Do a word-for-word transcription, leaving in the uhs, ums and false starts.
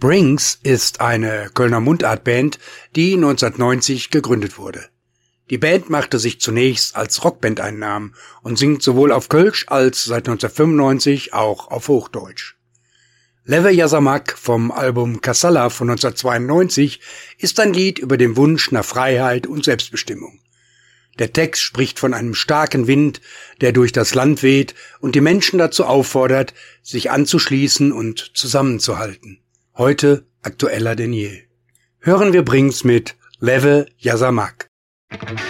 Brings ist eine Kölner Mundartband, die neunzehnhundertneunzig gegründet wurde. Die Band machte sich zunächst als Rockband einen Namen und singt sowohl auf Kölsch als seit neunzehnhundertfünfundneunzig auch auf Hochdeutsch. Leve Yasamak vom Album Kassala von neunzehnhundertzweiundneunzig ist ein Lied über den Wunsch nach Freiheit und Selbstbestimmung. Der Text spricht von einem starken Wind, der durch das Land weht und die Menschen dazu auffordert, sich anzuschließen und zusammenzuhalten. Heute aktueller denn je. Hören wir Brings mit Leve Yasamak.